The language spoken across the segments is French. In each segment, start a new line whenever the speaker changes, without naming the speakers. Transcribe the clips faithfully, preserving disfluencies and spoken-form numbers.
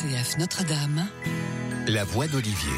C F Notre-Dame,
la voix d'Olivier.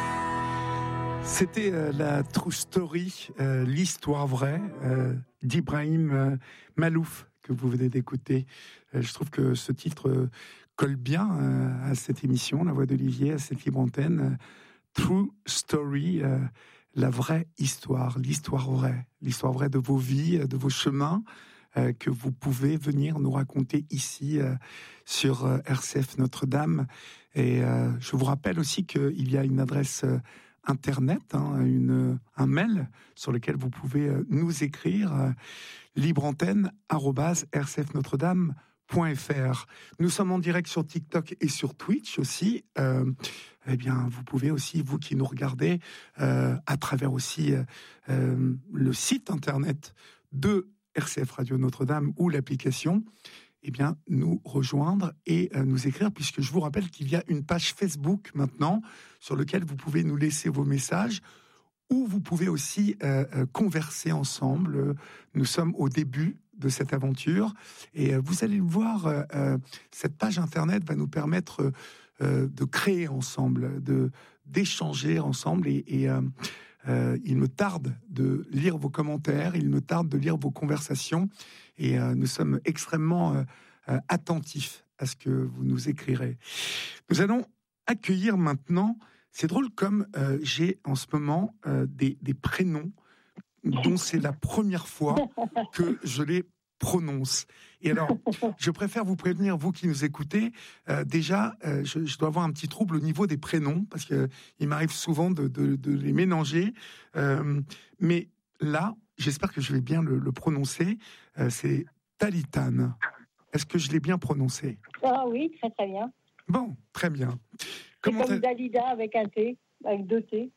C'était euh, la true story, euh, l'histoire vraie euh, d'Ibrahim euh, Malouf que vous venez d'écouter. Euh, je trouve que ce titre euh, colle bien euh, à cette émission, La Voix d'Olivier, à cette libre antenne. Euh, true story, euh, la vraie histoire, l'histoire vraie, l'histoire vraie de vos vies, de vos chemins, euh, que vous pouvez venir nous raconter ici euh, sur euh, R C F Notre-Dame. Et euh, je vous rappelle aussi qu'il y a une adresse euh, Internet, hein, une, un mail sur lequel vous pouvez euh, nous écrire, euh, libreantenne arobase r c f notre dame point f r. Nous sommes en direct sur TikTok et sur Twitch aussi. Euh, eh bien, vous pouvez aussi, vous qui nous regardez, euh, à travers aussi euh, euh, le site Internet de R C F Radio Notre-Dame ou l'application, eh bien, nous rejoindre et euh, nous écrire, puisque je vous rappelle qu'il y a une page Facebook maintenant sur laquelle vous pouvez nous laisser vos messages, ou vous pouvez aussi euh, euh, converser ensemble. Nous sommes au début de cette aventure et euh, vous allez le voir, euh, euh, cette page Internet va nous permettre euh, de créer ensemble, de d'échanger ensemble et, et euh, euh, il me tarde de lire vos commentaires, il me tarde de lire vos conversations et euh, nous sommes extrêmement euh, euh, attentifs à ce que vous nous écrirez. Nous allons accueillir maintenant, c'est drôle comme euh, j'ai en ce moment euh, des, des prénoms dont c'est la première fois que je les prononce. Et alors, je préfère vous prévenir, vous qui nous écoutez, euh, déjà, euh, je, je dois avoir un petit trouble au niveau des prénoms, parce que il m'arrive souvent de, de, de les mélanger. Euh, mais là, j'espère que je vais bien le, le prononcer. Euh, c'est Talitane. Est-ce que je l'ai bien prononcé ?
Ah oui, très très bien.
Bon, très bien.
C'est
Comment
comme
t'as...
Dalida avec un T, avec deux T.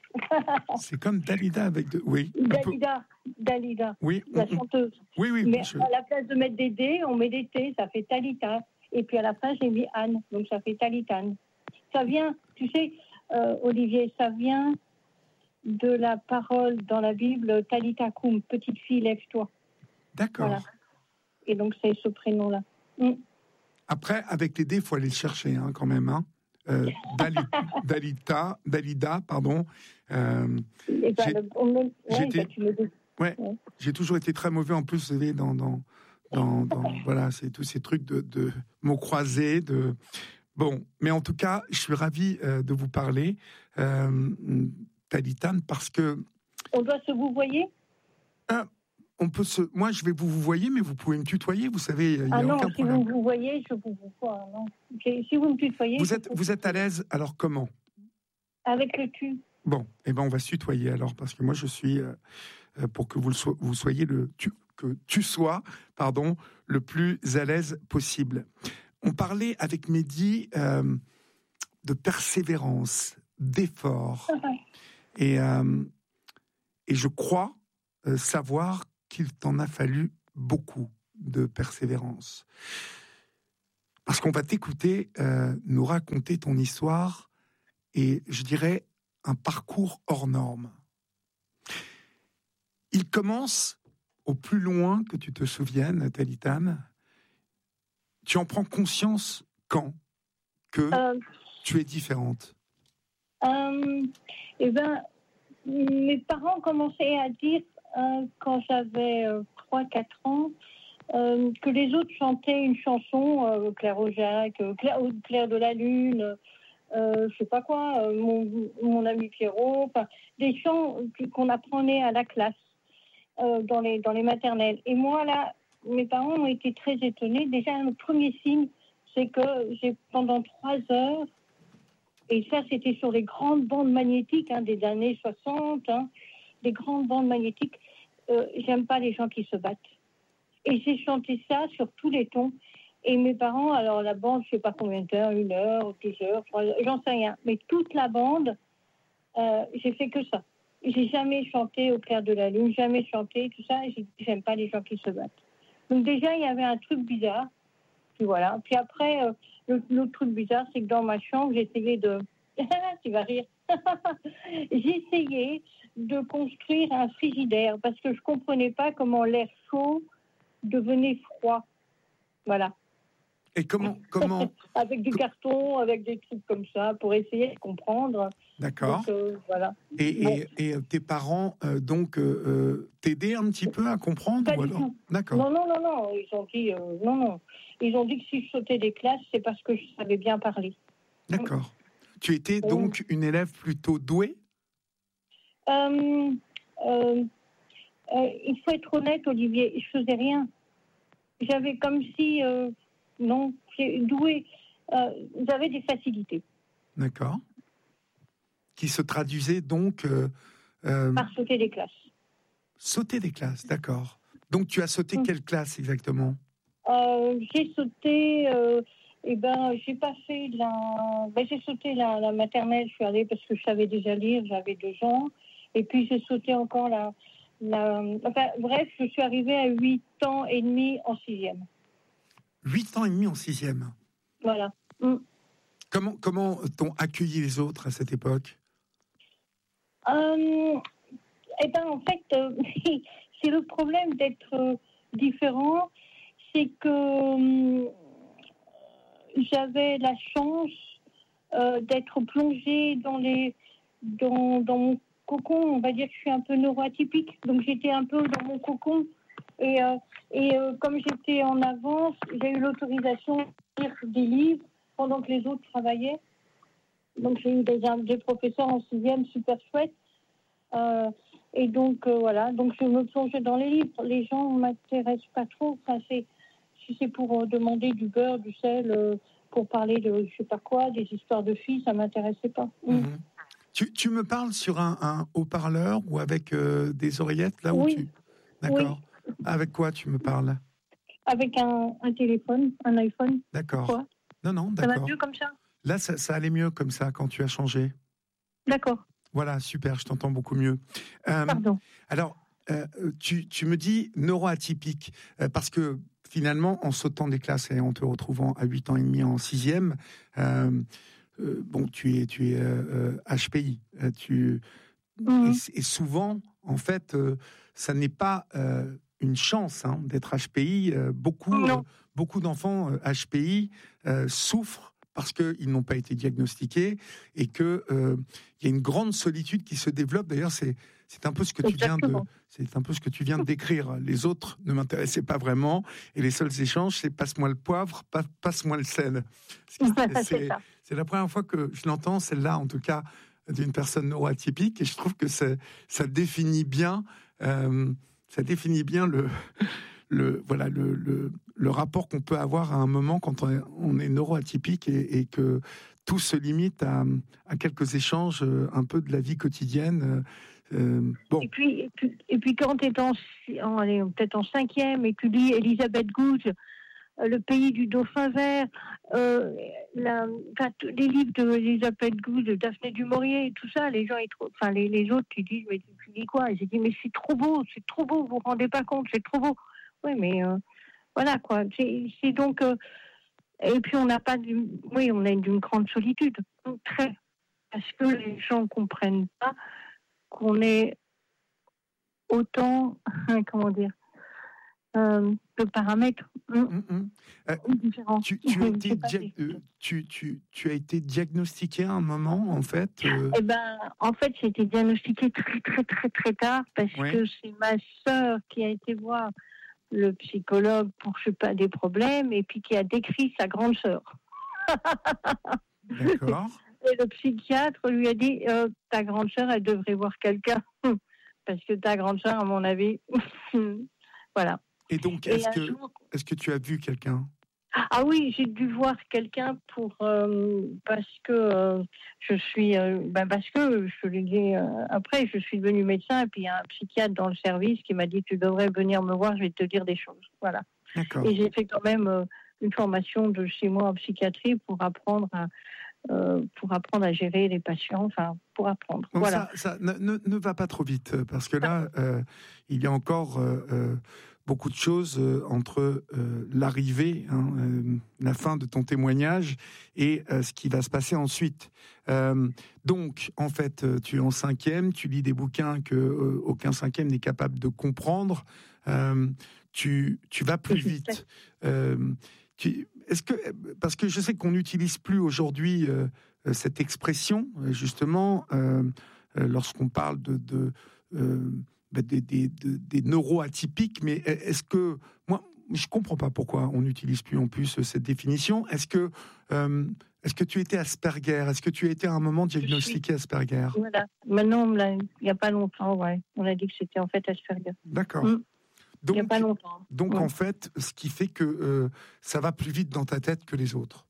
C'est comme Dalida avec deux... Oui.
Dalida, peut... Dalida,
oui,
la
on...
chanteuse.
Oui, oui.
Mais
je...
à la place de mettre des D, on met des T, ça fait Talita. Et puis à la fin, j'ai mis Anne, donc ça fait Talitane. Ça vient, tu sais, euh, Olivier, ça vient de la parole dans la Bible, Talita Koum, petite fille, lève-toi.
D'accord.
Voilà. Et donc c'est ce prénom-là. Mm.
Après, avec les D, il faut aller le chercher hein, quand même. Hein. Euh, Dali, Dalita, Dalida, pardon. Euh,
Et ben,
j'ai,
le, on met, ouais,
j'étais,
ben, tu me dis.
ouais, ouais. J'ai toujours été très mauvais en plus, vous savez, dans, dans, dans, dans voilà, c'est tous ces trucs de, de mots croisés, de bon. Mais en tout cas, je suis ravi euh, de vous parler, euh, Talitane, parce que
on doit se vous voyez.
Euh, On peut se... Moi, je vais vous vous voyez, mais vous pouvez me tutoyer, vous savez, il n'y a
ah non,
aucun
si
problème.
vous vous voyez, je vous vois. Non. Si vous me tutoyez...
Vous êtes, vous êtes à l'aise, alors comment ?
Avec le tu.
Bon, eh ben on va se tutoyer alors, parce que moi, je suis, euh, pour que vous, le so- vous soyez le... Tu, que tu sois, pardon, le plus à l'aise possible. On parlait avec Mehdi euh, de persévérance, d'effort. et, euh, et je crois euh, savoir qu'il t'en a fallu beaucoup de persévérance. Parce qu'on va t'écouter euh, nous raconter ton histoire et, je dirais, un parcours hors norme. Il commence au plus loin que tu te souviennes, Talitane. Tu en prends conscience quand que euh, tu es différente ?
euh, Eh bien, mes parents commençaient à dire Euh, quand j'avais euh, trois quatre ans, euh, que les autres chantaient une chanson, euh, Claire Aujac, euh, Claire, Claire de la Lune, euh, je sais pas quoi, euh, mon, mon ami Pierrot, enfin, des chants qu'on apprenait à la classe, euh, dans les, dans les maternelles. Et moi, là, mes parents ont été très étonnés. Déjà, le premier signe, c'est que j'ai, pendant trois heures, et ça, c'était sur les grandes bandes magnétiques, hein, des années soixante, hein, des grandes bandes magnétiques, euh, j'aime pas les gens qui se battent. Et j'ai chanté ça sur tous les tons. Et mes parents, alors la bande, je sais pas combien de temps, une heure, deux heures, trois heures, j'en sais rien. Mais toute la bande, euh, j'ai fait que ça. J'ai jamais chanté au clair de la lune, jamais chanté, tout ça. Et j'ai dit, j'aime pas les gens qui se battent. Donc déjà, il y avait un truc bizarre. Puis voilà. Puis après, euh, le, l'autre truc bizarre, c'est que dans ma chambre, j'essayais de... tu vas rire. J'essayais de construire un frigidaire parce que je comprenais pas comment l'air chaud devenait froid. Voilà.
Et comment, comment
avec du carton, avec des trucs comme ça, pour essayer de comprendre.
D'accord.
Donc, euh, voilà.
Et,
Bon.
et, et tes parents, euh, donc, euh, t'aidaient un petit peu à comprendre
Pas
ou
du
alors...
tout.
D'accord.
Non, non, non, non. Ils ont dit, euh, non, non. Ils ont dit que si je sautais des classes, c'est parce que je savais bien parler.
D'accord. Tu étais donc une élève plutôt douée?
euh, euh, euh, Il faut être honnête, Olivier, je faisais rien. J'avais comme si, euh, non, j'ai doué. Euh, j'avais des facilités.
D'accord. Qui se traduisaient donc... Euh, euh,
Par sauter des classes.
Sauter des classes, d'accord. Donc tu as sauté
Mmh.
quelle classe exactement?
euh, J'ai sauté... Euh, eh ben, j'ai pas fait la... Ben, j'ai sauté la, la maternelle, je suis allée parce que je savais déjà lire, j'avais deux ans. Et puis j'ai sauté encore la... la... Enfin, bref, je suis arrivée à huit ans et demi en sixième.
Huit ans et demi en sixième.
Voilà. Mm.
Comment, comment t'ont accueilli les autres à cette époque?
Euh, eh ben, en fait, euh, c'est le problème d'être euh, différent, c'est que euh, j'avais la chance euh, d'être plongée dans les dans, dans mon cocon. On va dire que je suis un peu neuroatypique, donc j'étais un peu dans mon cocon et euh, et euh, comme j'étais en avance, j'ai eu l'autorisation de lire des livres pendant que les autres travaillaient. Donc j'ai eu des, des professeurs en sixième super chouettes. Euh, et donc euh, voilà, donc je me plongeais dans les livres. Les gens ne m'intéressent pas trop. Enfin, c'est, si c'est pour euh, demander du beurre, du sel, euh, pour parler de je sais pas quoi, des histoires de filles, ça m'intéressait pas.
Mmh.
Mm.
Tu, tu me parles sur un, un haut-parleur ou avec euh, des oreillettes là où
Oui.
tu... D'accord.
Oui.
Avec quoi tu me parles?
Avec un, un téléphone, un iPhone.
D'accord.
Quoi
Non, non,
Ça va
d'accord.
mieux comme ça?
Là, ça, ça allait mieux comme ça quand tu as changé.
D'accord.
Voilà, super, je t'entends beaucoup mieux. Euh,
Pardon.
alors, euh, tu, tu me dis neuroatypique, euh, parce que finalement, en sautant des classes et en te retrouvant à huit ans et demi en sixième, euh, euh, bon, tu es, tu es euh, H P I. Euh, tu,
Mmh.
et, et souvent, en fait, euh, ça n'est pas euh, une chance hein, d'être H P I. Euh, beaucoup, euh, beaucoup d'enfants euh, H P I euh, souffrent parce qu'ils n'ont pas été diagnostiqués et qu'il euh, y a une grande solitude qui se développe. D'ailleurs, c'est, c'est un peu ce que tu viens de, c'est un peu ce que tu viens de décrire. Les autres ne m'intéressaient pas vraiment et les seuls échanges, c'est passe-moi le poivre, passe-moi le sel. C'est, c'est, c'est la première fois que je l'entends, celle-là en tout cas, d'une personne neuroatypique, et je trouve que ça, ça définit bien, euh, ça définit bien le, le voilà le, le, le rapport qu'on peut avoir à un moment quand on est, on est neuroatypique et, et que tout se limite à, à quelques échanges un peu de la vie quotidienne. Euh, bon.
Et puis, et puis, et puis quand tu es en, en, allez, peut-être en cinquième et que tu lis Elisabeth Gouge, Le pays du dauphin vert, euh, la, les livres d'Elisabeth Gouge, de Daphné du Maurier, tout ça, les gens, ils, enfin les, les autres, ils disent mais tu dis quoi? J'ai dit mais c'est trop beau, c'est trop beau, vous vous rendez pas compte, c'est trop beau. Oui, mais euh, voilà quoi. C'est, c'est donc euh, et puis on n'a pas, du, oui, on a d'une grande solitude, très, parce que les gens comprennent pas qu'on est autant, comment dire. Euh, le paramètre mmh.
Mmh. Euh,
différent.
Tu, tu, as été dia- euh, tu, tu, tu as été diagnostiqué à un moment, en fait euh...
Eh ben, en fait, j'ai été diagnostiquée très, très, très, très tard parce oui. que c'est ma sœur qui a été voir le psychologue pour, je sais pas, des problèmes et puis qui a décrit sa grande sœur.
D'accord.
Et le psychiatre lui a dit euh, ta grande sœur, elle devrait voir quelqu'un parce que ta grande sœur, à mon avis, voilà.
Et donc, est-ce, et que, jour... est-ce que tu as vu quelqu'un?
Ah oui, j'ai dû voir quelqu'un pour euh, parce que euh, je suis euh, ben parce que je l'ai dit euh, après, je suis devenue médecin et puis il y a un psychiatre dans le service qui m'a dit tu devrais venir me voir, je vais te dire des choses. Voilà.
D'accord.
Et j'ai fait quand même euh, une formation de six mois en psychiatrie pour apprendre à euh, pour apprendre à gérer les patients, enfin pour apprendre.
Donc
voilà.
Ça, ça ne, ne, ne va pas trop vite parce que là, euh, il y a encore euh, euh, beaucoup de choses euh, entre euh, l'arrivée, hein, euh, la fin de ton témoignage et euh, ce qui va se passer ensuite. Euh, donc, en fait, tu es en cinquième, tu lis des bouquins que euh, aucun cinquième n'est capable de comprendre. Euh, tu, tu vas plus vite. Euh, tu, est-ce que, parce que je sais qu'on n'utilise plus aujourd'hui euh, cette expression, justement, euh, euh, lorsqu'on parle de, de, euh, bah, des, des, de, des neuroatypiques, mais est-ce que, moi, je ne comprends pas pourquoi on n'utilise plus en plus cette définition. Est-ce que, euh, est-ce que tu étais Asperger? Est-ce que tu as été à un moment diagnostiqué Asperger?
Voilà. Maintenant, il n'y a pas longtemps, ouais. On a dit que c'était en fait Asperger.
D'accord.
Mmh.
Donc,
il n'y a pas longtemps.
Donc,
ouais.
en fait, ce qui fait que euh, ça va plus vite dans ta tête que les autres.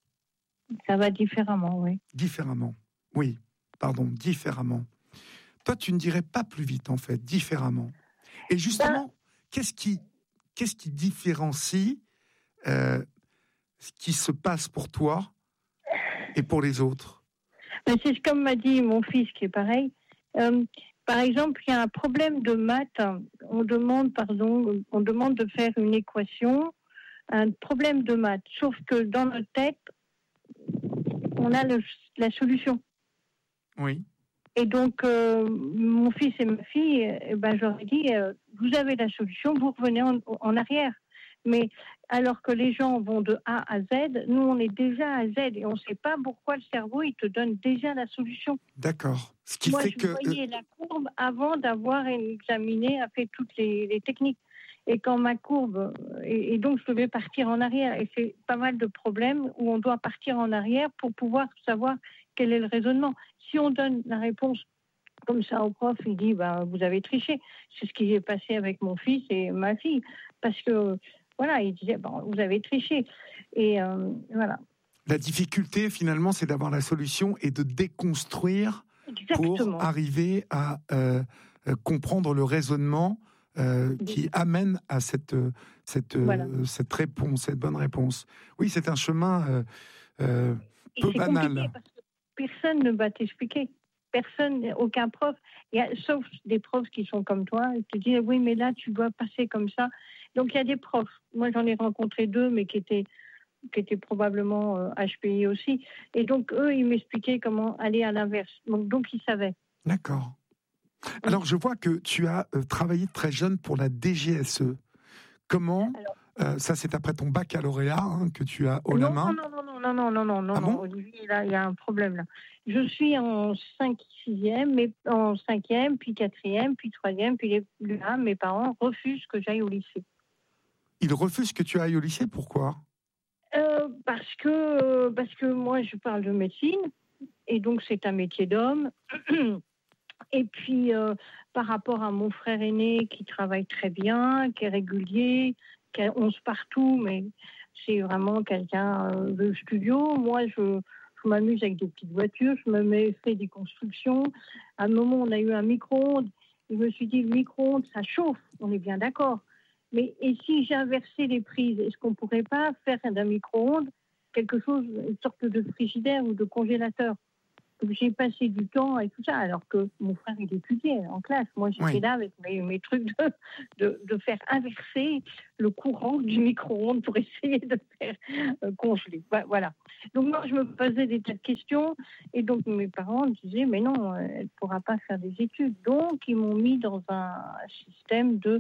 Ça va différemment, oui.
Différemment. Oui, pardon, différemment. Toi, tu ne dirais pas plus vite, en fait, différemment. Et justement, ben... qu'est-ce qui, qu'est-ce qui différencie euh, ce qui se passe pour toi et pour les autres?
Ben, c'est comme m'a dit mon fils, qui est pareil. Euh, par exemple, il y a un problème de maths. On demande, pardon, on demande de faire une équation, un problème de maths. Sauf que dans notre tête, on a le, la solution.
Oui.
Et donc, euh, mon fils et ma fille, eh ben, j'aurais dit, euh, vous avez la solution, vous revenez en, en arrière. Mais alors que les gens vont de A à Z, nous, on est déjà à Z et on ne sait pas pourquoi le cerveau, il te donne déjà la solution.
D'accord. Ce qui
Moi,
fait
je
que...
voyais la courbe avant d'avoir examiné, a fait toutes les, les techniques. Et quand ma courbe... Et, et donc, je devais partir en arrière. Et c'est pas mal de problèmes où on doit partir en arrière pour pouvoir savoir quel est le raisonnement. Si on donne la réponse comme ça au prof, il dit bah, « vous avez triché ». C'est ce qui est passé avec mon fils et ma fille. Parce que, voilà, il disait bah, « vous avez triché ». Et euh, voilà.
La difficulté, finalement, c'est d'avoir la solution et de déconstruire
Exactement.
Pour arriver à euh, comprendre le raisonnement euh, qui amène à cette, cette, voilà. euh, cette réponse, cette bonne réponse. Oui, c'est un chemin euh, euh, peu
c'est
banal.
Parce que personne ne va t'expliquer. Personne, aucun prof, il y a, sauf des profs qui sont comme toi, ils te disent oui, mais là, tu dois passer comme ça. Donc, il y a des profs. Moi, j'en ai rencontré deux, mais qui étaient qui étaient probablement euh, H P I aussi. Et donc, eux, ils m'expliquaient comment aller à l'inverse. Donc, donc ils savaient.
D'accord. Alors, je vois que tu as euh, travaillé très jeune pour la D G S E. Comment Alors, euh, ça, c'est après ton baccalauréat hein, que tu as haut
non,
la main.
Non, non, non, non, non, non, non, non,
ah
non.
Bon
Olivier, là, il y a un problème, là. Je suis en cinq, sixième, mais en cinquième, puis quatrième, puis troisième, puis les, là, mes parents refusent que j'aille au lycée.
Ils refusent que tu ailles au lycée, pourquoi
euh, parce que, parce que moi, je parle de médecine, et donc c'est un métier d'homme. Et puis, euh, par rapport à mon frère aîné qui travaille très bien, qui est régulier, qui a onze partout, mais c'est vraiment quelqu'un euh, de studio. Moi, je, je m'amuse avec des petites voitures, je me mets, fais des constructions. À un moment, on a eu un micro-ondes. Je me suis dit, le micro-ondes, ça chauffe, on est bien d'accord. Mais et si j'inversais les prises, est-ce qu'on ne pourrait pas faire d'un micro-ondes quelque chose, une sorte de frigidaire ou de congélateur? Donc, j'ai passé du temps et tout ça, alors que mon frère, il étudiait en classe. Moi, j'étais oui. là avec mes, mes trucs de, de, de faire inverser le courant du micro-ondes pour essayer de faire euh, congeler. Voilà. Donc, moi, je me posais des tas de questions. Et donc, mes parents disaient, mais non, elle ne pourra pas faire des études. Donc, ils m'ont mis dans un système de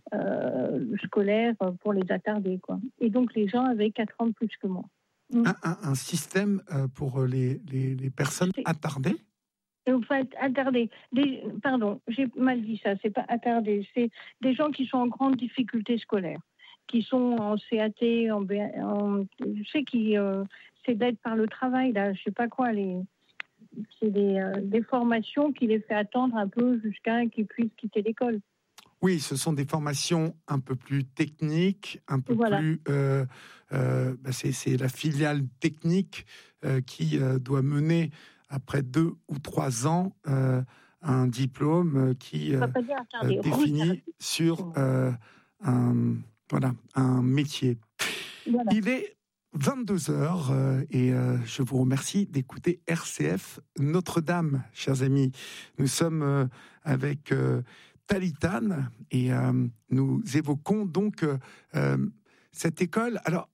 euh, scolaire pour les attardés, quoi. Et donc, les gens avaient quatre ans de plus que moi.
Un, un, un système pour les, les, les personnes c'est... attardées
En fait, attardées. Des, pardon, j'ai mal dit ça, c'est pas attardées, c'est des gens qui sont en grande difficulté scolaire, qui sont en C A T, en, en je sais qui, euh, c'est d'aide par le travail, là, je sais pas quoi, les, c'est des, euh, des formations qui les fait attendre un peu jusqu'à qu'ils puissent quitter l'école.
Oui, ce sont des formations un peu plus techniques, un peu
voilà.
plus... Euh, euh, bah c'est, c'est la filiale technique euh, qui euh, doit mener, après deux ou trois ans, euh, un diplôme qui euh,
dire, attendez,
euh, définit sur euh, un, voilà, un métier. Voilà. Il est vingt-deux heures euh, et euh, je vous remercie d'écouter R C F Notre-Dame, chers amis. Nous sommes euh, avec... Euh, Talitane, et euh, nous évoquons donc euh, cette école. Alors,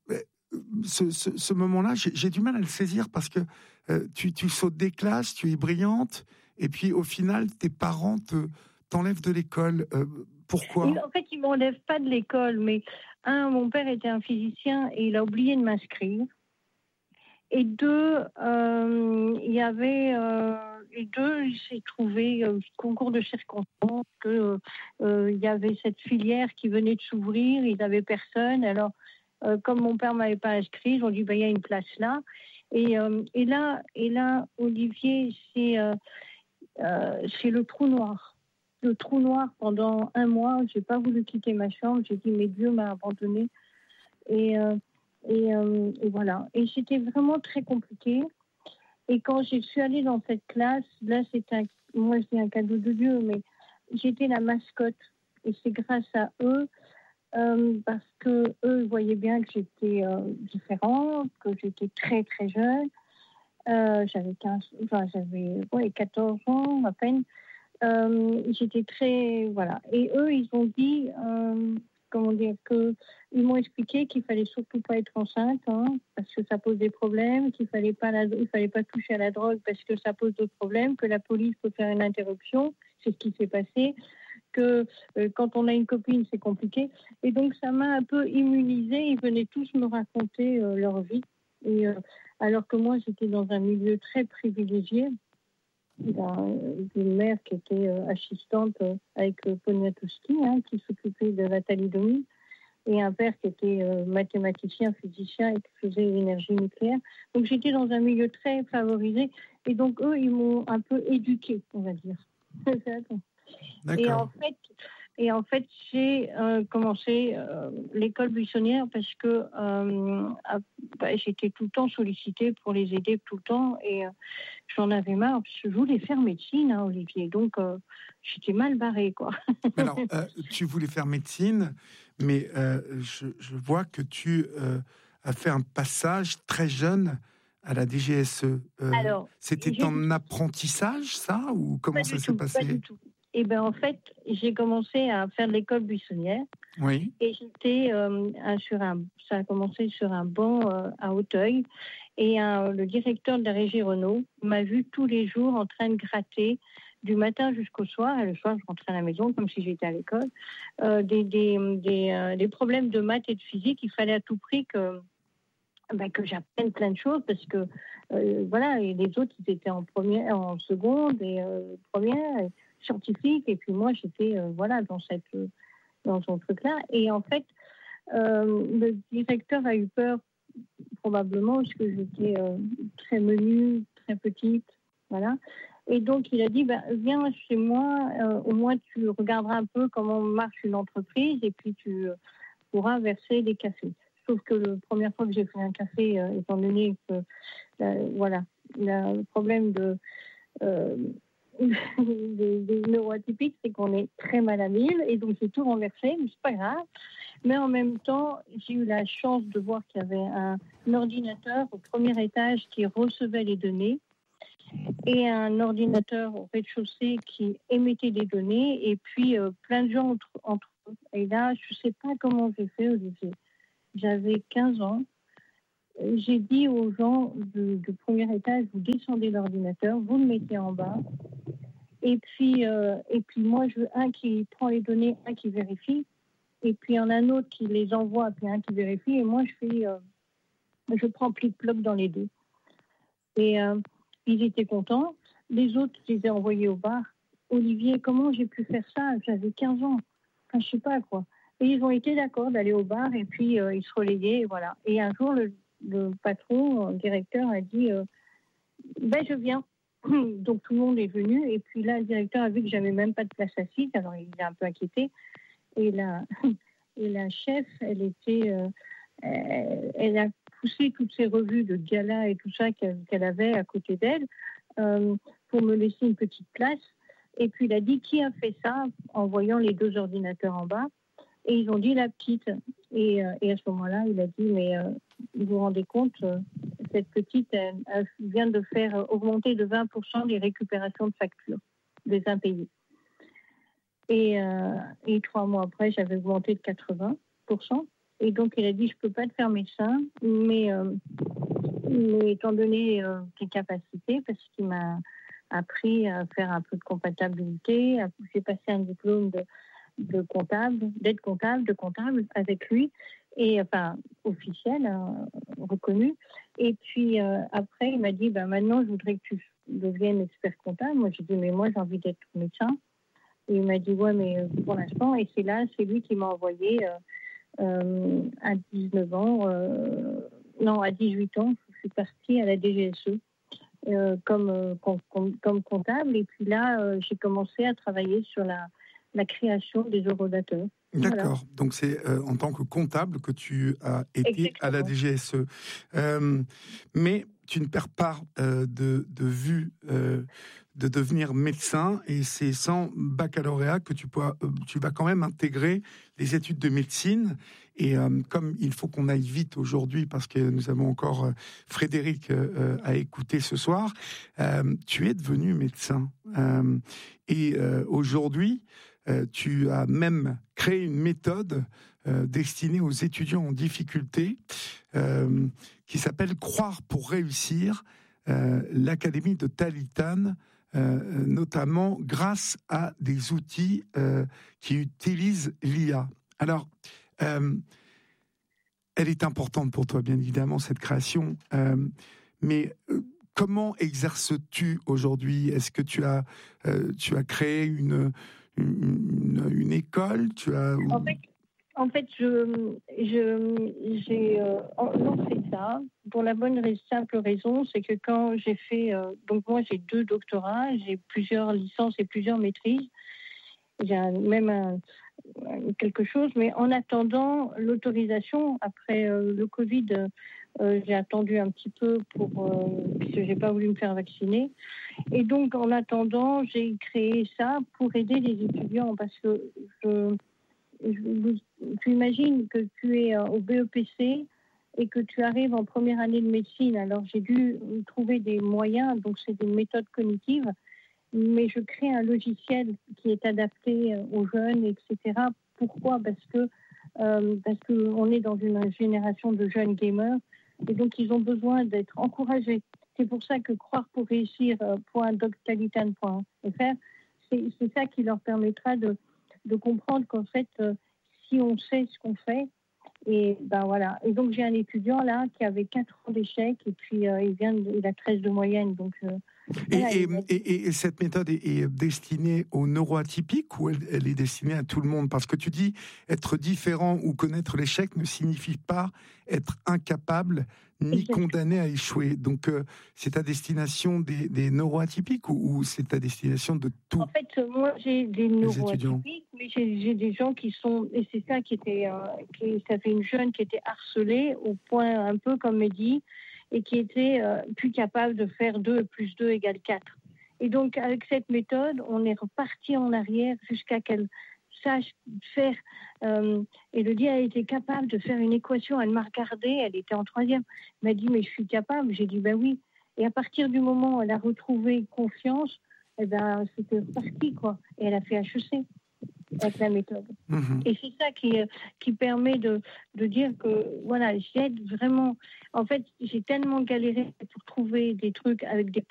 ce, ce, ce moment-là, j'ai, j'ai du mal à le saisir parce que euh, tu, tu sautes des classes, tu es brillante, et puis au final, tes parents te, t'enlèvent de l'école. Euh, pourquoi ?
En fait, ils ne m'enlèvent pas de l'école, mais un, mon père était un physicien et il a oublié de m'inscrire. Et deux, euh, il y avait, euh, et deux, il s'est trouvé, euh, concours de circonstances, que euh, il y avait cette filière qui venait de s'ouvrir, il n'avait personne. Alors, euh, comme mon père m'avait pas inscrit, ils ont dit, ben, il y a une place là. Et, euh, et là, et là, Olivier, c'est, euh, euh, c'est le trou noir. Le trou noir pendant un mois, j'ai pas voulu quitter ma chambre. J'ai dit, mais Dieu m'a abandonnée. Et euh, Et, euh, et voilà. Et c'était vraiment très compliqué. Et quand je suis allée dans cette classe, là, c'était un, moi, je dis un cadeau de Dieu, mais j'étais la mascotte. Et c'est grâce à eux, euh, parce que eux voyaient bien que j'étais euh, différente, que j'étais très, très jeune. Euh, j'avais quinze, enfin, j'avais ouais, quatorze ans à peine. Euh, j'étais très, voilà. Et eux, ils ont dit, euh, comment dire, que ils m'ont expliqué qu'il fallait surtout pas être enceinte, hein, parce que ça pose des problèmes, qu'il fallait pas, la, il fallait pas toucher à la drogue parce que ça pose d'autres problèmes, que la police peut faire une interruption, c'est ce qui s'est passé, que euh, quand on a une copine, c'est compliqué. Et donc ça m'a un peu immunisée. Ils venaient tous me raconter euh, leur vie, et euh, alors que moi, j'étais dans un milieu très privilégié. Une mère qui était euh, assistante euh, avec euh, Poniatowski, hein, qui s'occupait de la thalidomide, et un père qui était euh, mathématicien, physicien et qui faisait l'énergie nucléaire. Donc j'étais dans un milieu très favorisé, et donc eux, ils m'ont un peu éduquée, on va dire. et en fait, et en fait, j'ai euh, commencé euh, l'école buissonnière parce que euh, bah, j'étais tout le temps sollicitée pour les aider tout le temps, et euh, j'en avais marre, parce que je voulais faire médecine, hein, Olivier, donc euh, j'étais mal barrée, quoi.
Alors, euh, tu voulais faire médecine, mais euh, je, je vois que tu euh, as fait un passage très jeune à la D G S E. Euh, Alors, c'était en apprentissage, ça, ou comment ça s'est passé ?
Pas du tout. Eh bien, en fait, j'ai commencé à faire de l'école buissonnière.
Oui.
Et j'étais euh, sur un, ça a commencé sur un banc euh, à Auteuil. Et euh, le directeur de la régie Renault m'a vu tous les jours en train de gratter du matin jusqu'au soir. Et le soir, je rentrais à la maison comme si j'étais à l'école. Euh, des, des, des, euh, des problèmes de maths et de physique. Il fallait à tout prix que, ben, que j'apprenne plein de choses parce que euh, voilà, et les autres, ils étaient en première, en seconde et euh, première. Et, scientifique, et puis moi j'étais euh, voilà dans cette euh, dans son truc là, et en fait euh, le directeur a eu peur probablement parce que j'étais euh, très menue, très petite, voilà, et donc il a dit bah, viens chez moi, euh, au moins tu regarderas un peu comment marche une entreprise et puis tu euh, pourras verser des cafés. Sauf que la première fois que j'ai fait un café, euh, étant donné que euh, voilà la, le problème de euh, des, des neuroatypiques, c'est qu'on est très mal à mille, et donc j'ai tout renversé, mais c'est pas grave. Mais en même temps, j'ai eu la chance de voir qu'il y avait un, un ordinateur au premier étage qui recevait les données et un ordinateur au rez-de-chaussée qui émettait des données, et puis euh, plein de gens entre, entre eux. Et là, je sais pas comment j'ai fait, Olivier. J'avais quinze ans. J'ai dit aux gens du, du premier étage, vous descendez l'ordinateur, vous le mettez en bas, et puis, euh, et puis moi, je veux un qui prend les données, un qui vérifie, et puis il y en a un autre qui les envoie, puis un qui vérifie, et moi, je fais, euh, je prends plic-ploc dans les deux. Et euh, ils étaient contents. Les autres, je les ai envoyés au bar. Olivier, comment j'ai pu faire ça ? J'avais quinze ans. Enfin, je sais pas, quoi. Et ils ont été d'accord d'aller au bar, et puis euh, ils se relayaient, et voilà. Et un jour, le le patron, le directeur a dit euh, ben je viens. Donc tout le monde est venu, et puis là le directeur a vu que j'avais même pas de place assise, alors il est un peu inquiété, et la, et la chef, elle était euh, elle a poussé toutes ces revues de gala et tout ça qu'elle, qu'elle avait à côté d'elle euh, pour me laisser une petite place, et puis il a dit qui a fait ça, en voyant les deux ordinateurs en bas, et ils ont dit la petite. Et, euh, et à ce moment-là, il a dit, mais euh, vous vous rendez compte, euh, cette petite, elle, elle vient de faire euh, augmenter de vingt pour cent les récupérations de factures des impayés. Et, euh, et trois mois après, j'avais augmenté de quatre-vingts pour cent. Et donc, il a dit, je ne peux pas te faire médecin, mais, euh, mais étant donné euh, tes capacités, parce qu'il m'a appris à faire un peu de comptabilité, j'ai passé un diplôme de de comptable, d'aide comptable, de comptable avec lui, et enfin officiel, hein, reconnu. Et puis euh, après, il m'a dit, ben, maintenant, je voudrais que tu deviennes expert comptable. Moi, j'ai dit, mais moi, j'ai envie d'être médecin. Et il m'a dit, ouais, mais pour l'instant, et c'est là, c'est lui qui m'a envoyé euh, euh, à dix-neuf ans, euh, non, à dix-huit ans, je suis partie à la D G S E. Euh, comme, euh, com, com, comme comptable, et puis là euh, j'ai commencé à travailler sur la, la création des eurodateurs.
D'accord,
voilà.
Donc c'est euh, en tant que comptable que tu as été Exactement. À la D G S E. Euh, mais tu ne perds pas euh, de, de vue euh, de devenir médecin, et c'est sans baccalauréat que tu, peux, euh, tu vas quand même intégrer les études de médecine. Et euh, comme il faut qu'on aille vite aujourd'hui, parce que nous avons encore euh, Frédéric euh, à écouter ce soir, euh, tu es devenu médecin. Euh, et euh, aujourd'hui, euh, tu as même créé une méthode euh, destinée aux étudiants en difficulté euh, qui s'appelle Croire pour réussir, euh, l'Académie de Talitane, euh, notamment grâce à des outils euh, qui utilisent l'I A. Alors, euh, elle est importante pour toi, bien évidemment, cette création, euh, mais euh, comment exerces-tu aujourd'hui ? Est-ce que tu as, euh, tu as créé une, une, une école ? Tu as...
En fait, en fait je, je, j'ai euh, lancé ça pour la bonne simple raison, c'est que quand j'ai fait... Euh, donc moi, j'ai deux doctorats, j'ai plusieurs licences et plusieurs maîtrises. J'ai un, même un, quelque chose, mais en attendant l'autorisation, après euh, le Covid, euh, j'ai attendu un petit peu pour, euh, puisque j'ai pas voulu me faire vacciner. Et donc, en attendant, j'ai créé ça pour aider les étudiants, parce que je, je, tu imagines que tu es au B E P C et que tu arrives en première année de médecine. Alors, j'ai dû trouver des moyens, donc c'est des méthodes cognitives, mais je crée un logiciel qui est adapté aux jeunes, et cetera. Pourquoi ? Parce que euh, parce qu'on est dans une génération de jeunes gamers, et donc ils ont besoin d'être encouragés. C'est pour ça que croire pour réussir point doc talitane point f r, c'est, c'est ça qui leur permettra de, de comprendre qu'en fait, euh, si on sait ce qu'on fait, et ben voilà. Et donc j'ai un étudiant là qui avait quatre ans d'échec, et puis euh, il vient, de, il a treize de moyenne, donc. Euh,
Et, et, et, et cette méthode est, est destinée aux neuroatypiques, ou elle, elle est destinée à tout le monde ? Parce que tu dis être différent ou connaître l'échec ne signifie pas être incapable ni Exactement. Condamné à échouer. Donc euh, c'est à destination des, des neuroatypiques, ou, ou c'est à destination de tous ?
En fait, moi j'ai des neuroatypiques, mais j'ai, j'ai des gens qui sont, et c'est ça qui était, euh, qui, ça fait une jeune qui était harcelée au point un peu comme Mehdi, et qui était euh, plus capable de faire deux plus deux égale quatre. Et donc, avec cette méthode, on est reparti en arrière jusqu'à qu'elle sache faire... Euh, Élodie a été capable de faire une équation, elle m'a regardée, elle était en troisième, elle m'a dit, mais je suis capable. J'ai dit, ben oui. Et à partir du moment où elle a retrouvé confiance, eh ben, c'était reparti, quoi. Et elle a fait H E C avec la méthode. Mmh. Et c'est ça qui, qui permet de, de dire que, voilà, j'aide vraiment... En fait, j'ai tellement galéré pour trouver des trucs avec des